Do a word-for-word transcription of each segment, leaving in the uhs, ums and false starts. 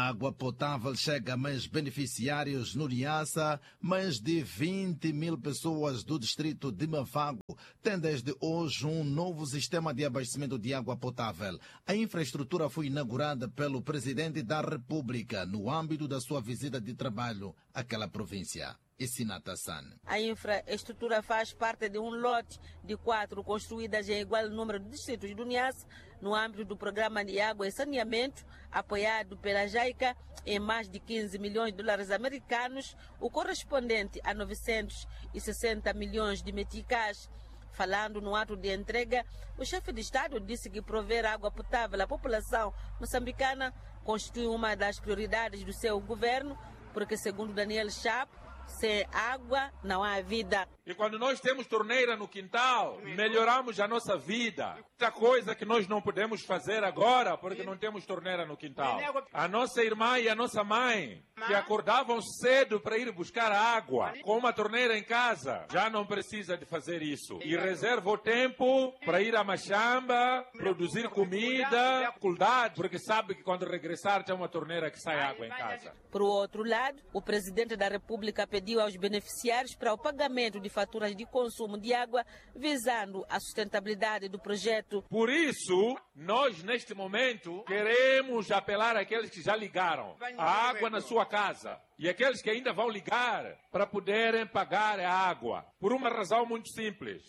A água potável chega a mais beneficiários no Niassa. Mais de vinte mil pessoas do distrito de Mavago têm desde hoje um novo sistema de abastecimento de água potável. A infraestrutura foi inaugurada pelo Presidente da República no âmbito da sua visita de trabalho àquela província. A infraestrutura faz parte de um lote de quatro construídas em igual número de distritos do Niassa, no âmbito do Programa de Água e Saneamento, apoiado pela JICA em mais de quinze milhões de dólares americanos, o correspondente a novecentos e sessenta milhões de meticais. Falando no ato de entrega, o chefe de Estado disse que prover água potável à população moçambicana constitui uma das prioridades do seu governo, porque, segundo Daniel Chapo, sem água não há vida. E quando nós temos torneira no quintal, melhoramos a nossa vida. Outra coisa que nós não podemos fazer agora, porque não temos torneira no quintal. A nossa irmã e a nossa mãe, que acordavam cedo para ir buscar água, com uma torneira em casa, já não precisa de fazer isso. E reserva o tempo para ir à machamba, produzir comida, faculdade, porque sabe que quando regressar tem uma torneira que sai água em casa. Por outro lado, o Presidente da República pediu aos beneficiários para o pagamento de faturas de consumo de água, visando a sustentabilidade do projeto. Por isso, nós neste momento queremos apelar àqueles que já ligaram a água na sua casa e aqueles que ainda vão ligar para poderem pagar a água. Por uma razão muito simples.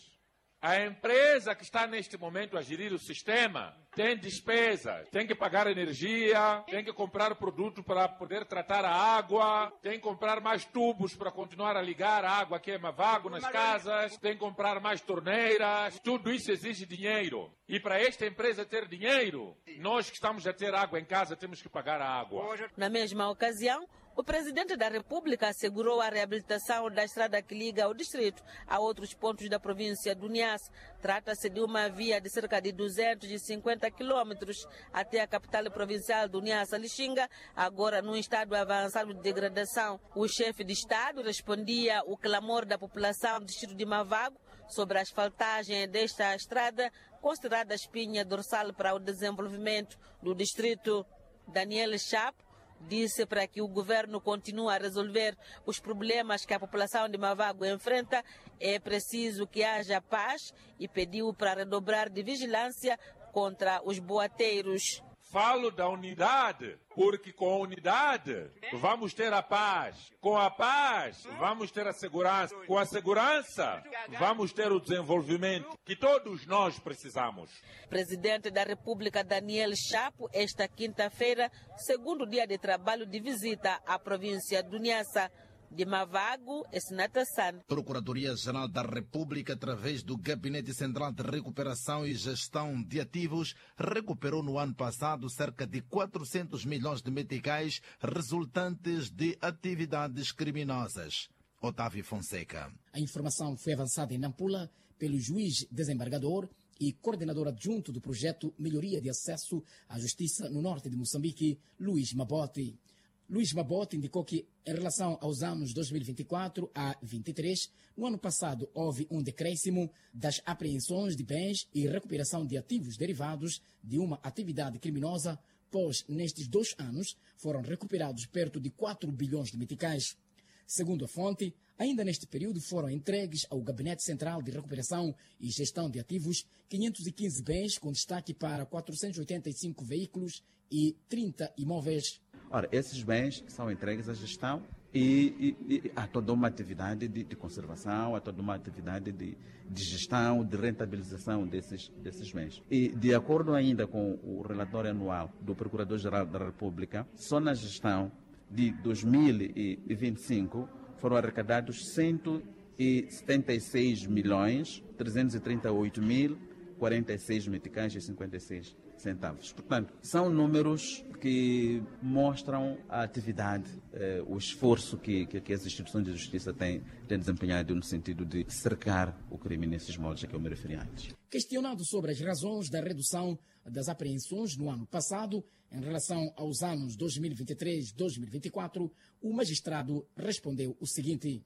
A empresa que está neste momento a gerir o sistema tem despesas, tem que pagar energia, tem que comprar produto para poder tratar a água, tem que comprar mais tubos para continuar a ligar a água que é Mavago nas casas, tem que comprar mais torneiras, tudo isso exige dinheiro. E para esta empresa ter dinheiro, nós que estamos a ter água em casa temos que pagar a água. Na mesma ocasião, o Presidente da República assegurou a reabilitação da estrada que liga o distrito a outros pontos da província do Niassa. Trata-se de uma via de cerca de duzentos e cinquenta quilômetros até a capital provincial do Niassa, Lixinga, agora num estado avançado de degradação. O chefe de Estado respondia ao clamor da população do distrito de Mavago sobre a asfaltagem desta estrada, considerada a espinha dorsal para o desenvolvimento do distrito. Daniel Chapo disse para que o governo continue a resolver os problemas que a população de Mavago enfrenta, é preciso que haja paz e pediu para redobrar de vigilância contra os boateiros. Falo da unidade, porque com a unidade vamos ter a paz. Com a paz vamos ter a segurança. Com a segurança vamos ter o desenvolvimento que todos nós precisamos. Presidente da República Daniel Chapo, esta quinta-feira, segundo dia de trabalho de visita à província do Niassa. De Mavago, Esnata San. Procuradoria-Geral da República, através do Gabinete Central de Recuperação e Gestão de Ativos, recuperou no ano passado cerca de quatrocentos milhões de meticais resultantes de atividades criminosas. Otávio Fonseca. A informação foi avançada em Nampula pelo juiz desembargador e coordenador adjunto do projeto Melhoria de Acesso à Justiça no norte de Moçambique, Luís Mabote. Luís Mabote indicou que, em relação aos anos dois mil e vinte e quatro a vinte e três, no ano passado houve um decréscimo das apreensões de bens e recuperação de ativos derivados de uma atividade criminosa, pois nestes dois anos foram recuperados perto de quatro bilhões de meticais. Segundo a fonte, ainda neste período foram entregues ao Gabinete Central de Recuperação e Gestão de Ativos quinhentos e quinze bens, com destaque para quatrocentos e oitenta e cinco veículos e trinta imóveis. Ora, esses bens são entregues à gestão e, e, e há toda uma atividade de, de conservação, há toda uma atividade de, de gestão, de rentabilização desses, desses bens. E, de acordo ainda com o relatório anual do Procurador-Geral da República, só na gestão de dois mil e vinte e cinco foram arrecadados cento e setenta e seis milhões, trezentos e trinta e oito mil, quarenta e seis meticais e cinquenta e seis centavos. Portanto, são números que mostram a atividade, eh, o esforço que, que, que as instituições de justiça têm, têm desempenhado no sentido de cercar o crime nesses moldes a que eu me referi antes. Questionado sobre as razões da redução das apreensões no ano passado, em relação aos anos dois mil e vinte e três a dois mil e vinte e quatro, o magistrado respondeu o seguinte.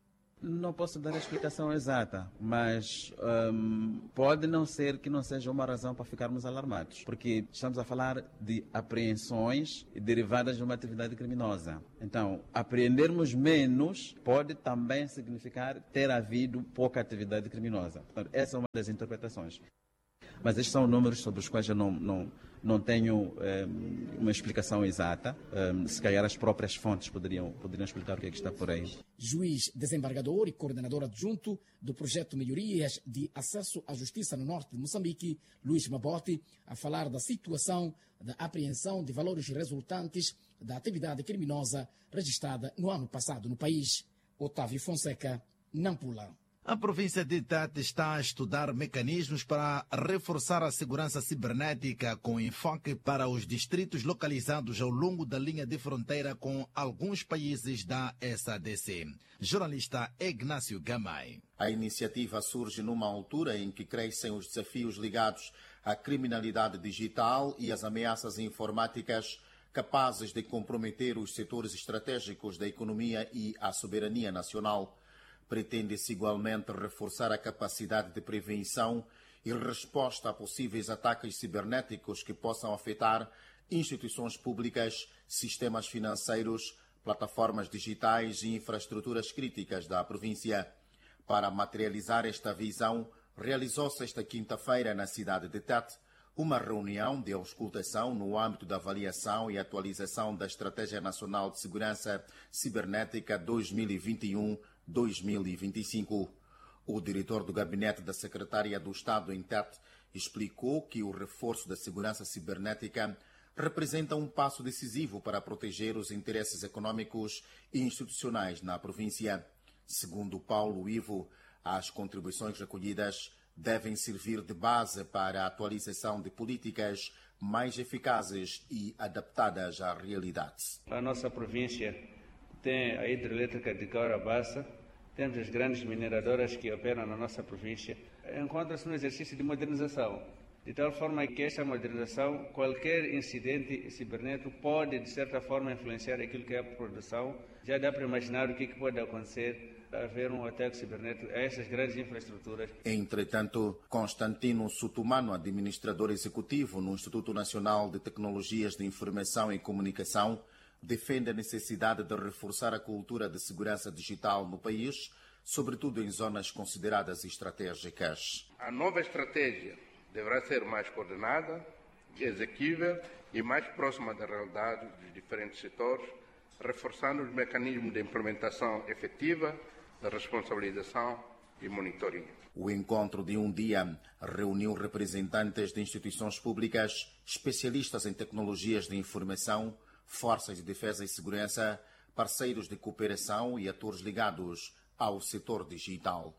Não posso dar a explicação exata, mas hum, pode não ser que não seja uma razão para ficarmos alarmados, porque estamos a falar de apreensões derivadas de uma atividade criminosa. Então, apreendermos menos pode também significar ter havido pouca atividade criminosa. Portanto, essa é uma das interpretações. Mas estes são números sobre os quais eu não, não, não tenho eh, uma explicação exata. Eh, se calhar as próprias fontes poderiam, poderiam explicar o que é que está por aí. Juiz desembargador e coordenador adjunto do projeto Melhorias de Acesso à Justiça no Norte de Moçambique, Luís Mabote, a falar da situação da apreensão de valores resultantes da atividade criminosa registrada no ano passado no país. Otávio Fonseca, Nampula. A província de Tete está a estudar mecanismos para reforçar a segurança cibernética com enfoque para os distritos localizados ao longo da linha de fronteira com alguns países da S A D C. Jornalista Ignácio Gamay. A iniciativa surge numa altura em que crescem os desafios ligados à criminalidade digital e às ameaças informáticas capazes de comprometer os setores estratégicos da economia e a soberania nacional. Pretende-se igualmente reforçar a capacidade de prevenção e resposta a possíveis ataques cibernéticos que possam afetar instituições públicas, sistemas financeiros, plataformas digitais e infraestruturas críticas da província. Para materializar esta visão, realizou-se esta quinta-feira na cidade de Tete uma reunião de auscultação no âmbito da avaliação e atualização da Estratégia Nacional de Segurança Cibernética dois mil e vinte e um a dois mil e vinte e cinco. O diretor do gabinete da secretária do Estado em Tete explicou que o reforço da segurança cibernética representa um passo decisivo para proteger os interesses econômicos e institucionais na província. Segundo Paulo Ivo, as contribuições recolhidas devem servir de base para a atualização de políticas mais eficazes e adaptadas à realidade. A nossa província tem a hidrelétrica de Caurabassa, temos as grandes mineradoras que operam na nossa província. Encontra-se no exercício de modernização, de tal forma que esta modernização, qualquer incidente cibernético pode, de certa forma, influenciar aquilo que é a produção. Já dá para imaginar o que pode acontecer haver um ataque cibernético a essas grandes infraestruturas. Entretanto, Constantino Sutumano, administrador executivo no Instituto Nacional de Tecnologias de Informação e Comunicação, defende a necessidade de reforçar a cultura de segurança digital no país, sobretudo em zonas consideradas estratégicas. A nova estratégia deverá ser mais coordenada, execuível e mais próxima da realidade dos diferentes setores, reforçando os mecanismos de implementação efetiva, de responsabilização e monitoria. O encontro de um dia reuniu representantes de instituições públicas, especialistas em tecnologias de informação, forças de defesa e segurança, parceiros de cooperação e atores ligados ao setor digital.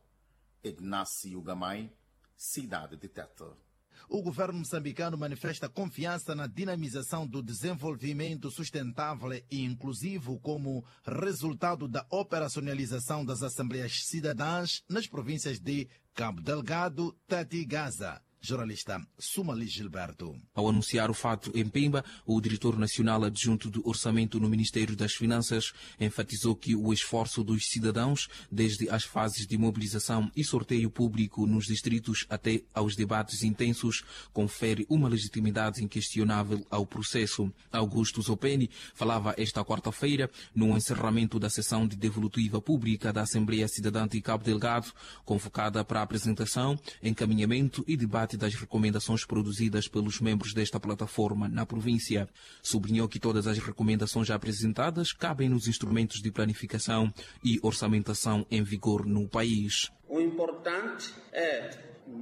Ignácio Gamay, cidade de Tete. O governo moçambicano manifesta confiança na dinamização do desenvolvimento sustentável e inclusivo como resultado da operacionalização das Assembleias Cidadãs nas províncias de Cabo Delgado, Tete e Gaza. Jornalista Sumali Gilberto. Ao anunciar o fato em Pemba, o diretor nacional adjunto do Orçamento no Ministério das Finanças enfatizou que o esforço dos cidadãos, desde as fases de mobilização e sorteio público nos distritos até aos debates intensos, confere uma legitimidade inquestionável ao processo. Augusto Zopeni falava esta quarta-feira no encerramento da sessão de devolutiva pública da Assembleia Cidadã de Cabo Delgado, convocada para a apresentação, encaminhamento e debate das recomendações produzidas pelos membros desta plataforma na província. Sublinhou que todas as recomendações apresentadas cabem nos instrumentos de planificação e orçamentação em vigor no país. O importante é,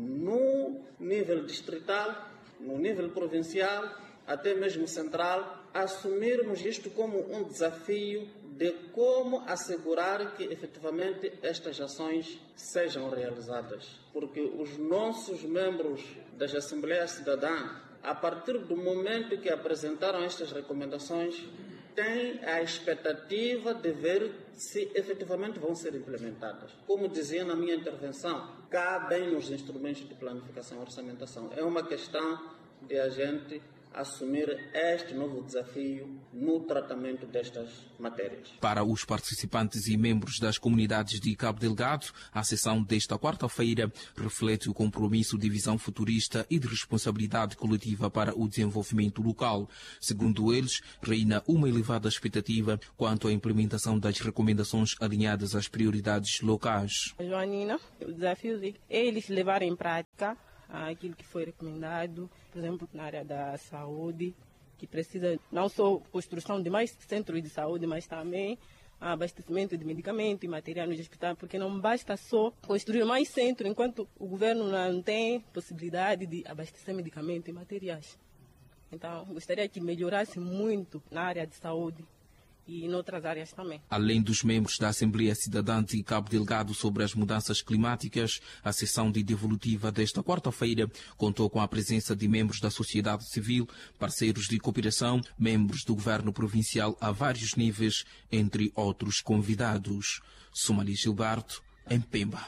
no nível distrital, no nível provincial, até mesmo central, assumirmos isto como um desafio de como assegurar que efetivamente estas ações sejam realizadas. Porque os nossos membros das Assembleias Cidadãs, a partir do momento que apresentaram estas recomendações, têm a expectativa de ver se efetivamente vão ser implementadas. Como dizia na minha intervenção, cabem nos instrumentos de planificação e orçamentação. É uma questão de a gente assumir este novo desafio no tratamento destas matérias. Para os participantes e membros das comunidades de Cabo Delgado, a sessão desta quarta-feira reflete o compromisso de visão futurista e de responsabilidade coletiva para o desenvolvimento local. Segundo eles, reina uma elevada expectativa quanto à implementação das recomendações alinhadas às prioridades locais. Joanina, o desafio é eles levarem em prática aquilo que foi recomendado, por exemplo, na área da saúde, que precisa não só construção de mais centros de saúde, mas também abastecimento de medicamentos e material nos hospitais, porque não basta só construir mais centros enquanto o governo não tem possibilidade de abastecer medicamentos e materiais. Então, gostaria que melhorasse muito na área de saúde e em outras áreas também. Além dos membros da Assembleia Cidadã de Cabo Delgado sobre as mudanças climáticas, a sessão de devolutiva desta quarta-feira contou com a presença de membros da sociedade civil, parceiros de cooperação, membros do governo provincial a vários níveis, entre outros convidados. Sumali Gilberto, em Pemba.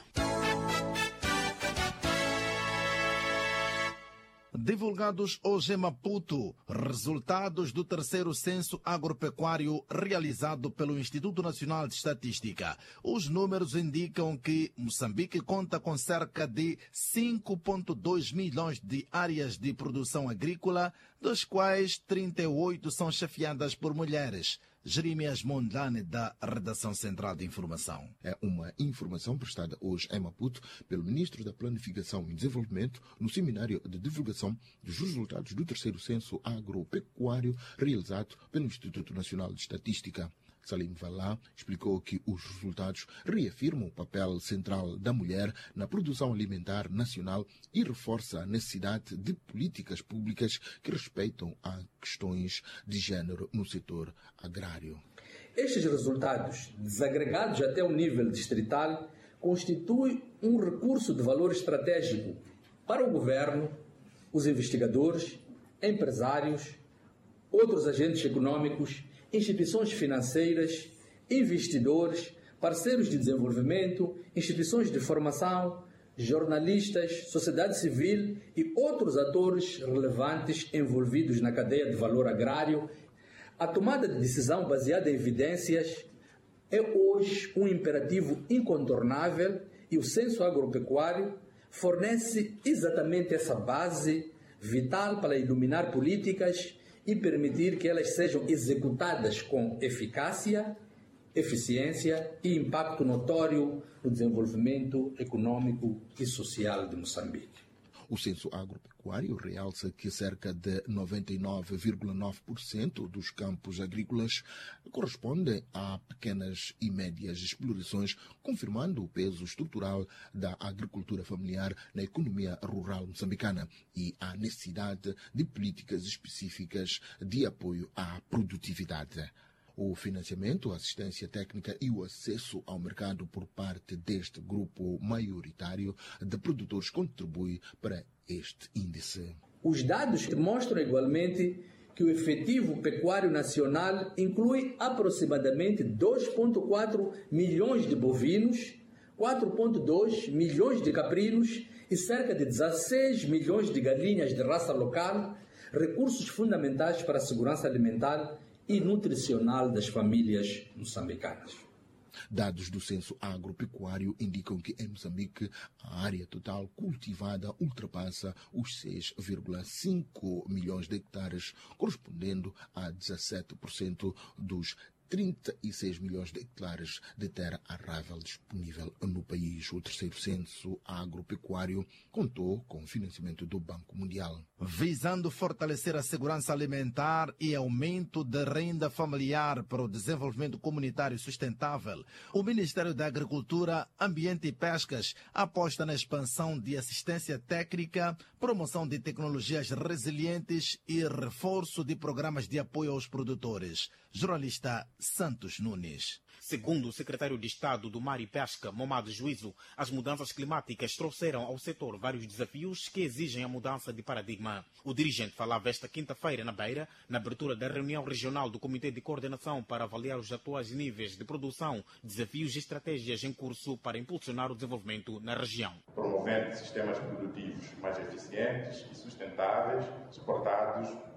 Divulgados hoje em Maputo, resultados do terceiro censo agropecuário realizado pelo Instituto Nacional de Estatística. Os números indicam que Moçambique conta com cerca de cinco vírgula dois milhões de áreas de produção agrícola, das quais trinta e oito são chefiadas por mulheres. Jeremias Mondlane, da Redação Central de Informação. É uma informação prestada hoje em Maputo pelo Ministro da Planificação e Desenvolvimento no seminário de divulgação dos resultados do terceiro censo agropecuário realizado pelo Instituto Nacional de Estatística. Salim Valá explicou que os resultados reafirmam o papel central da mulher na produção alimentar nacional e reforça a necessidade de políticas públicas que respeitam as questões de género no setor agrário. Estes resultados, desagregados até o nível distrital, constituem um recurso de valor estratégico para o governo, os investigadores, empresários, outros agentes econômicos, instituições financeiras, investidores, parceiros de desenvolvimento, instituições de formação, jornalistas, sociedade civil e outros atores relevantes envolvidos na cadeia de valor agrário. A tomada de decisão baseada em evidências é hoje um imperativo incontornável e o censo agropecuário fornece exatamente essa base vital para iluminar políticas e permitir que elas sejam executadas com eficácia, eficiência e impacto notório no desenvolvimento econômico e social de Moçambique. O censo agropecuário realça que cerca de noventa e nove vírgula nove por cento dos campos agrícolas correspondem a pequenas e médias explorações, confirmando o peso estrutural da agricultura familiar na economia rural moçambicana e a necessidade de políticas específicas de apoio à produtividade. O financiamento, a assistência técnica e o acesso ao mercado por parte deste grupo maioritário de produtores contribui para este índice. Os dados demonstram igualmente que o efetivo pecuário nacional inclui aproximadamente dois vírgula quatro milhões de bovinos, quatro vírgula dois milhões de caprinos e cerca de dezesseis milhões de galinhas de raça local, recursos fundamentais para a segurança alimentar e nutricional das famílias moçambicanas. Dados do censo agropecuário indicam que em Moçambique a área total cultivada ultrapassa os seis vírgula cinco milhões de hectares, correspondendo a dezassete por cento dos trinta e seis milhões de hectares de terra arável disponível no país. O terceiro censo agropecuário contou com o financiamento do Banco Mundial. Visando fortalecer a segurança alimentar e aumento da renda familiar para o desenvolvimento comunitário sustentável, o Ministério da Agricultura, Ambiente e Pescas aposta na expansão de assistência técnica, promoção de tecnologias resilientes e reforço de programas de apoio aos produtores. Jornalista Santos Nunes. Segundo o secretário de Estado do Mar e Pesca, Momado Juízo, as mudanças climáticas trouxeram ao setor vários desafios que exigem a mudança de paradigma. O dirigente falava esta quinta-feira na Beira, na abertura da reunião regional do Comitê de Coordenação para avaliar os atuais níveis de produção, desafios e estratégias em curso para impulsionar o desenvolvimento na região. Promovendo sistemas produtivos mais eficientes e sustentáveis, suportados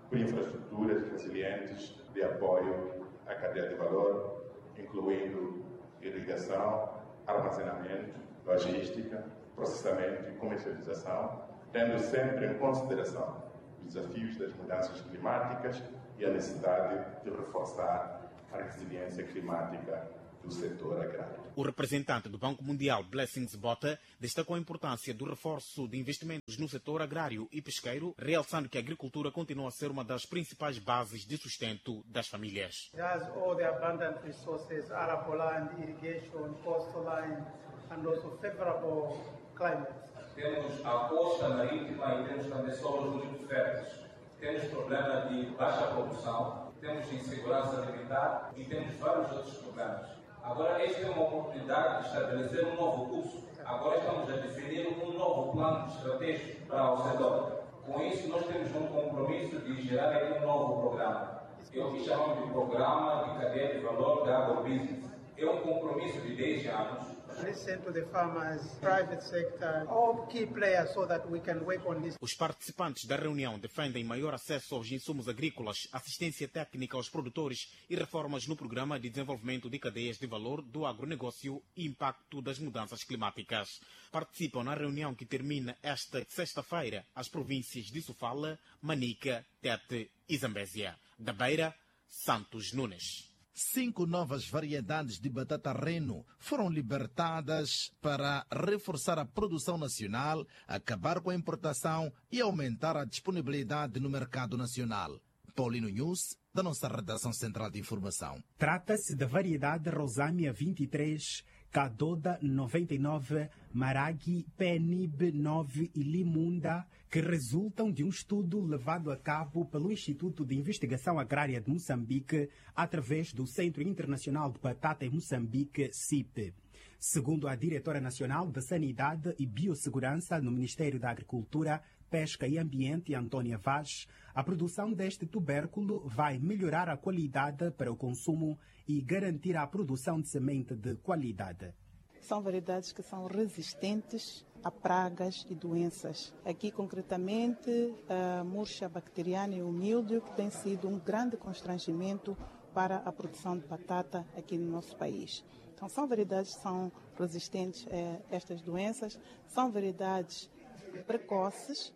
por infraestruturas resilientes de apoio à cadeia de valor, incluindo irrigação, armazenamento, logística, processamento e comercialização, tendo sempre em consideração os desafios das mudanças climáticas e a necessidade de reforçar a resiliência climática do setor agrário. O representante do Banco Mundial, Blessings Bota, destacou a importância do reforço de investimentos no setor agrário e pesqueiro, realçando que a agricultura continua a ser uma das principais bases de sustento das famílias. As all the abundant resources, arable land, irrigation, coastline, and also favorable climate. Temos a costa marítima e temos também solos muito férteis. Temos problema de baixa produção, temos insegurança alimentar e temos vários outros problemas. Agora, esta é uma oportunidade de estabelecer um novo curso. Agora estamos a definir um novo plano estratégico para o setor. Com isso, nós temos um compromisso de gerar aqui um novo programa. É o que chamamos de Programa de Cadeia de Valor da Agrobusiness. É um compromisso de dez anos. Listen to the farmers, private sector, all key players so that we can work on this. Os participantes da reunião defendem maior acesso aos insumos agrícolas, assistência técnica aos produtores e reformas no Programa de Desenvolvimento de Cadeias de Valor do Agronegócio e impacto das mudanças climáticas. Participam na reunião que termina esta sexta-feira as províncias de Sofala, Manica, Tete e Zambésia. Da Beira, Santos Nunes. Cinco novas variedades de batata reno foram libertadas para reforçar a produção nacional, acabar com a importação e aumentar a disponibilidade no mercado nacional. Paulino News, da nossa redação central de informação. Trata-se da variedade Rosamia vinte e três, Cadoda noventa e nove, Maragui, Penib nove e Limunda, que resultam de um estudo levado a cabo pelo Instituto de Investigação Agrária de Moçambique através do Centro Internacional de Batata em Moçambique, C I P. Segundo a diretora nacional de Sanidade e Biossegurança no Ministério da Agricultura, Pesca e Ambiente, Antônia Vaz, a produção deste tubérculo vai melhorar a qualidade para o consumo e garantir a produção de semente de qualidade. São variedades que são resistentes a pragas e doenças. Aqui, concretamente, a murcha bacteriana e o míldio, que tem sido um grande constrangimento para a produção de batata aqui no nosso país. Então, são variedades que são resistentes a estas doenças, são variedades precoces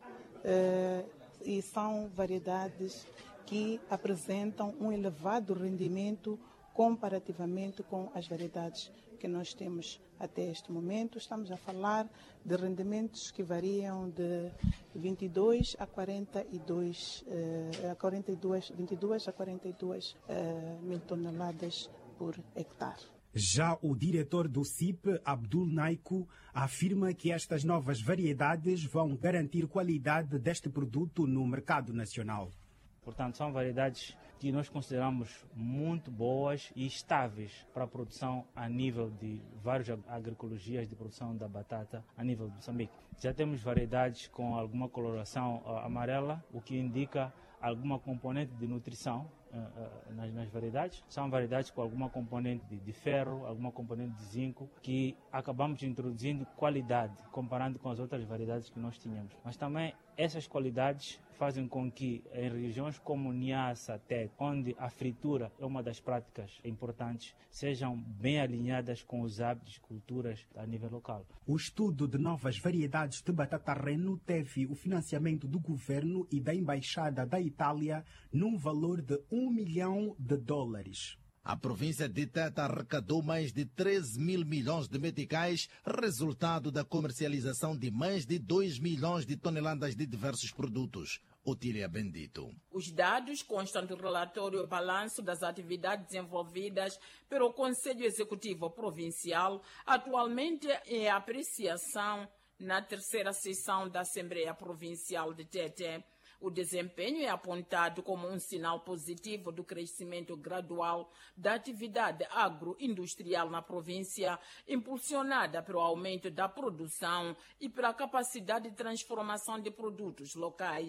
eh, e são variedades que apresentam um elevado rendimento comparativamente com as variedades que nós temos até este momento. Estamos a falar de rendimentos que variam de vinte e dois a quarenta e dois, eh, a quarenta e dois, vinte e dois a quarenta e dois eh, mil toneladas por hectare. Já o diretor do C I P, Abdul Naiko, afirma que estas novas variedades vão garantir qualidade deste produto no mercado nacional. Portanto, são variedades que nós consideramos muito boas e estáveis para a produção a nível de várias agroecologias de produção da batata a nível de Moçambique. Já temos variedades com alguma coloração uh, amarela, o que indica alguma componente de nutrição uh, uh, nas, nas variedades. São variedades com alguma componente de, de ferro, alguma componente de zinco, que acabamos introduzindo qualidade, comparando com as outras variedades que nós tínhamos. Mas também essas qualidades fazem com que em regiões como Niassa, Tete, onde a fritura é uma das práticas importantes, sejam bem alinhadas com os hábitos e culturas a nível local. O estudo de novas variedades de batata reno teve o financiamento do governo e da Embaixada da Itália num valor de um milhão de dólares. A província de Tete arrecadou mais de treze mil milhões de meticais, resultado da comercialização de mais de dois milhões de toneladas de diversos produtos. Otília Bendito. Os dados constam do relatório balanço das atividades desenvolvidas pelo Conselho Executivo Provincial, atualmente em apreciação na terceira sessão da Assembleia Provincial de Tete. O desempenho é apontado como um sinal positivo do crescimento gradual da atividade agroindustrial na província, impulsionada pelo aumento da produção e pela capacidade de transformação de produtos locais.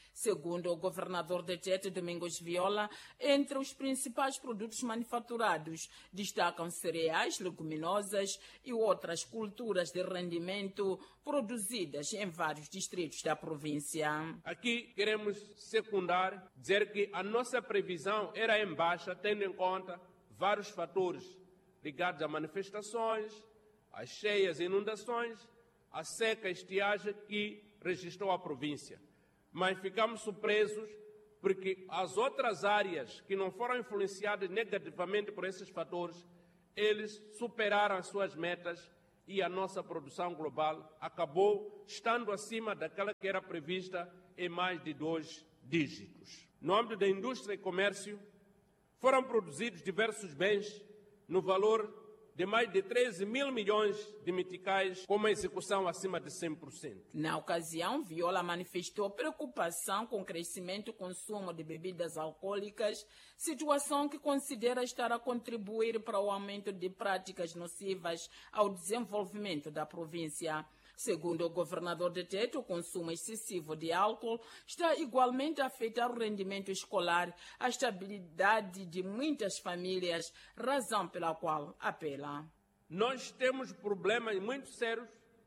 Segundo o governador de Tete, Domingos Viola, entre os principais produtos manufaturados destacam cereais, leguminosas e outras culturas de rendimento produzidas em vários distritos da província. Aqui queremos secundar, dizer que a nossa previsão era em baixa, tendo em conta vários fatores ligados a manifestações, às cheias e inundações, à seca e estiagem que registrou a província. Mas ficamos surpresos porque as outras áreas que não foram influenciadas negativamente por esses fatores, eles superaram as suas metas e a nossa produção global acabou estando acima daquela que era prevista em mais de dois dígitos. No âmbito da indústria e comércio, foram produzidos diversos bens no valor de mais de treze mil milhões de meticais, com uma execução acima de cem por cento. Na ocasião, Viola manifestou preocupação com o crescimento e consumo de bebidas alcoólicas, situação que considera estar a contribuir para o aumento de práticas nocivas ao desenvolvimento da província. Segundo o governador de Tete, o consumo excessivo de álcool está igualmente a afetar o rendimento escolar, a estabilidade de muitas famílias, razão pela qual apela. Nós temos problemas muito sérios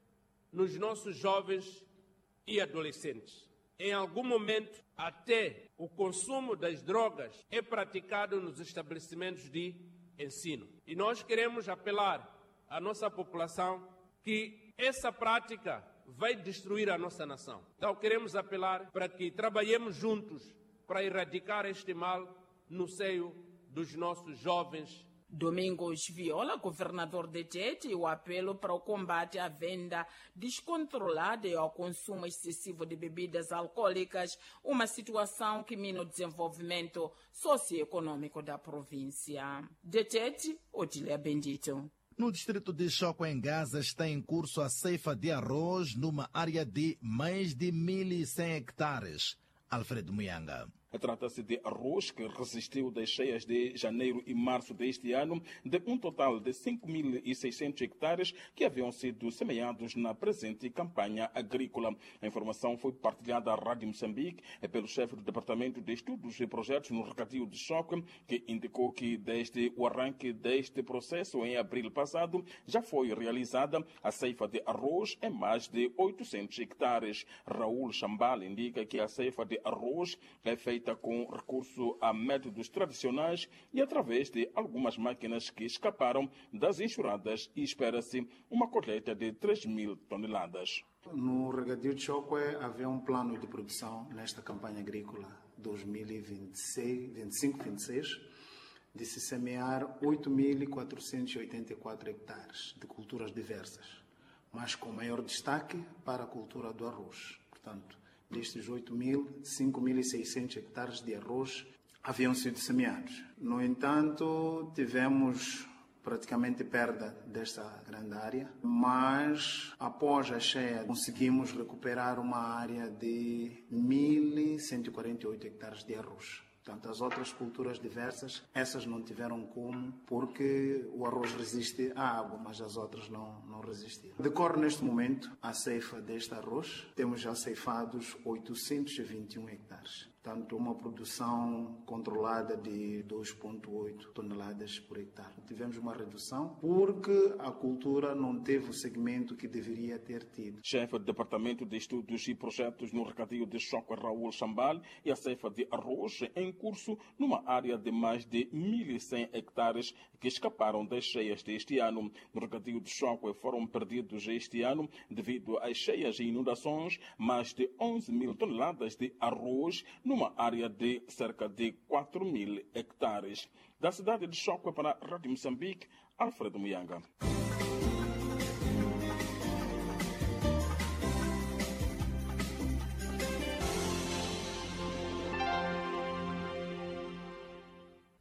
nos nossos jovens e adolescentes. Em algum momento, até o consumo das drogas é praticado nos estabelecimentos de ensino. E nós queremos apelar à nossa população que essa prática vai destruir a nossa nação. Então queremos apelar para que trabalhemos juntos para erradicar este mal no seio dos nossos jovens. Domingos Viola, governador de Tete, e o apelo para o combate à venda descontrolada e ao consumo excessivo de bebidas alcoólicas, uma situação que mina o desenvolvimento socioeconômico da província. De Tete, Otília Bendito. No distrito de Choco, em Gaza, está em curso a ceifa de arroz numa área de mais de mil e cem hectares. Alfredo Muyanga. Trata-se de arroz que resistiu das cheias de janeiro e março deste ano, de um total de cinco mil e seiscentos hectares que haviam sido semeados na presente campanha agrícola. A informação foi partilhada à Rádio Moçambique pelo chefe do Departamento de Estudos e Projetos no Regadio de Choque, que indicou que desde o arranque deste processo em abril passado já foi realizada a ceifa de arroz em mais de oitocentos hectares. Raul Chambal indica que a ceifa de arroz é feita com recurso a métodos tradicionais e através de algumas máquinas que escaparam das enxurradas, e espera-se uma colheita de três mil toneladas. No Regadio de Choque havia um plano de produção nesta campanha agrícola dois mil e vinte e cinco vinte e seis de se semear oito mil quatrocentos e oitenta e quatro hectares de culturas diversas, mas com maior destaque para a cultura do arroz. Portanto, destes oito mil, cinco mil e seiscentos hectares de arroz haviam sido semeados. No entanto, tivemos praticamente perda desta grande área, mas após a cheia conseguimos recuperar uma área de mil cento e quarenta e oito hectares de arroz. Portanto, as outras culturas diversas, essas não tiveram como, porque o arroz resiste à água, mas as outras não, não resistiram. Decorre neste momento a ceifa deste arroz. Temos já ceifados oitocentos e vinte e um hectares. Portanto, uma produção controlada de dois vírgula oito toneladas por hectare. Tivemos uma redução porque a cultura não teve o segmento que deveria ter tido. Chefe do Departamento de Estudos e Projetos no Regadio de Choque, Raul Chambal, e a ceifa de arroz em curso numa área de mais de mil e cem hectares que escaparam das cheias deste ano. No Regadio de Choque foram perdidos este ano, devido às cheias e inundações, mais de onze mil toneladas de arroz numa área de cerca de quatro mil hectares. Da cidade de Choque para a Rádio Moçambique, Alfredo Muyanga.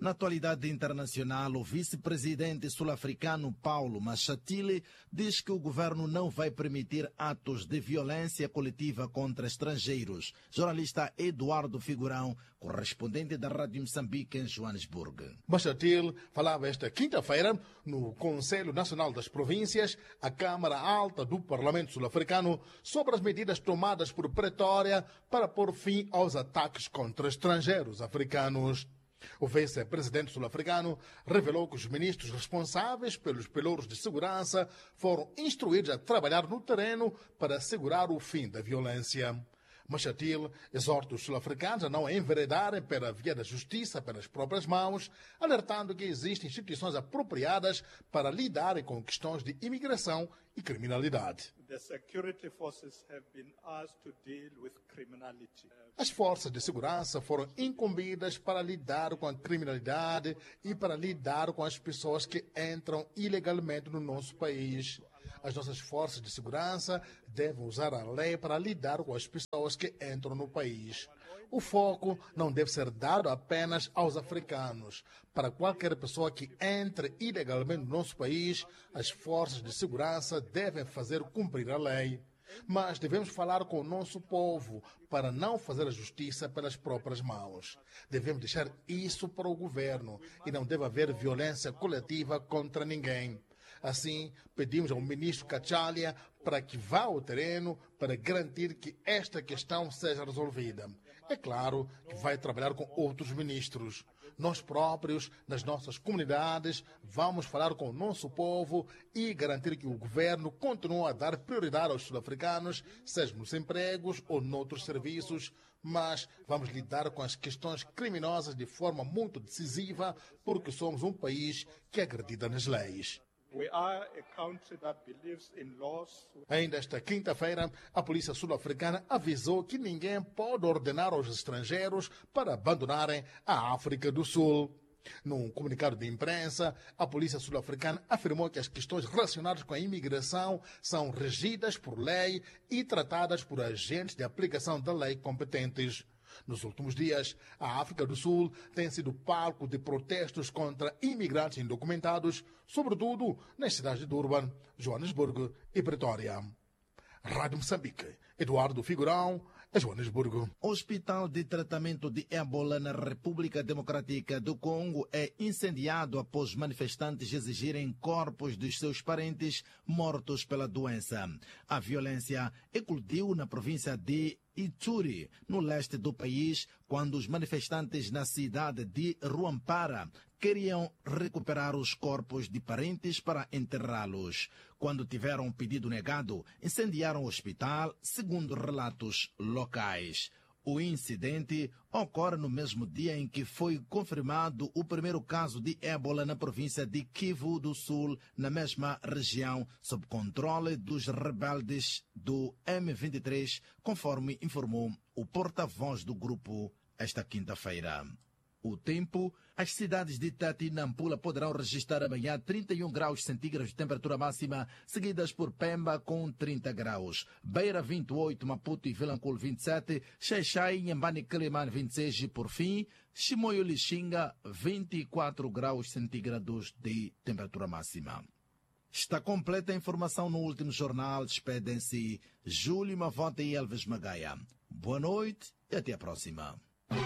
Na atualidade internacional, o vice-presidente sul-africano Paulo Mashatile diz que o governo não vai permitir atos de violência coletiva contra estrangeiros. Jornalista Eduardo Figurão, correspondente da Rádio Moçambique em Joanesburgo. Mashatile falava esta quinta-feira no Conselho Nacional das Províncias, a Câmara Alta do Parlamento Sul-Africano, sobre as medidas tomadas por Pretória para pôr fim aos ataques contra estrangeiros africanos. O vice-presidente sul-africano revelou que os ministros responsáveis pelos pelouros de segurança foram instruídos a trabalhar no terreno para assegurar o fim da violência. Mashatile exorta os sul-africanos a não enveredarem pela via da justiça pelas próprias mãos, alertando que existem instituições apropriadas para lidarem com questões de imigração e criminalidade. The security forces have been asked to deal with criminality. As forças de segurança foram incumbidas para lidar com a criminalidade e para lidar com as pessoas que entram ilegalmente no nosso país. As nossas forças de segurança devem usar a lei para lidar com as pessoas que entram no país. O foco não deve ser dado apenas aos africanos. Para qualquer pessoa que entre ilegalmente no nosso país, as forças de segurança devem fazer cumprir a lei. Mas devemos falar com o nosso povo para não fazer a justiça pelas próprias mãos. Devemos deixar isso para o governo e não deve haver violência coletiva contra ninguém. Assim, pedimos ao ministro Cachalia para que vá ao terreno para garantir que esta questão seja resolvida. É claro que vai trabalhar com outros ministros. Nós próprios, nas nossas comunidades, vamos falar com o nosso povo e garantir que o governo continue a dar prioridade aos sul-africanos, seja nos empregos ou noutros serviços, mas vamos lidar com as questões criminosas de forma muito decisiva, porque somos um país que acredita nas leis. We are a country that believes in laws. Ainda esta quinta-feira, a polícia sul-africana avisou que ninguém pode ordenar aos estrangeiros para abandonarem a África do Sul. Num comunicado de imprensa, a polícia sul-africana afirmou que as questões relacionadas com a imigração são regidas por lei e tratadas por agentes de aplicação da lei competentes. Nos últimos dias, a África do Sul tem sido palco de protestos contra imigrantes indocumentados, sobretudo nas cidades de Durban, Joanesburgo e Pretória. Rádio Moçambique, Eduardo Figurão, Joanesburgo. O Hospital de Tratamento de Ébola na República Democrática do Congo é incendiado após manifestantes exigirem corpos dos seus parentes mortos pela doença. A violência eclodiu na província de Ituri, no leste do país, quando os manifestantes na cidade de Ruampara queriam recuperar os corpos de parentes para enterrá-los. Quando tiveram um pedido negado, incendiaram o hospital, segundo relatos locais. O incidente ocorre no mesmo dia em que foi confirmado o primeiro caso de ébola na província de Kivu do Sul, na mesma região, sob controle dos rebeldes do M vinte e três, conforme informou o porta-voz do grupo esta quinta-feira. O tempo, as cidades de Tati e Nampula poderão registrar amanhã trinta e um graus centígrados de temperatura máxima, seguidas por Pemba com trinta graus, Beira vinte e oito, Maputo e Vilanculo vinte e sete, Xaixai, Inhambane e Quelimane vinte e seis e, por fim, Chimoio e Lixinga vinte e quatro graus centígrados de temperatura máxima. Está completa a informação no último jornal. Despedem-se Júlio Mavota e Elvis Magaia. Boa noite e até a próxima.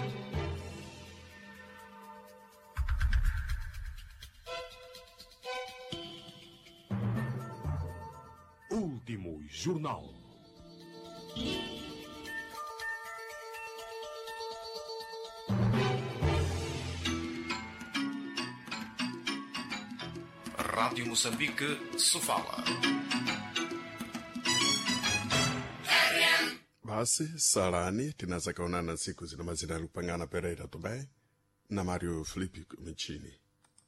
Último jornal. Rádio Moçambique se fala. Basi salani tinaweza kaonana siku zina mazina Lupangana Pereira também na Mário Felipe Michini.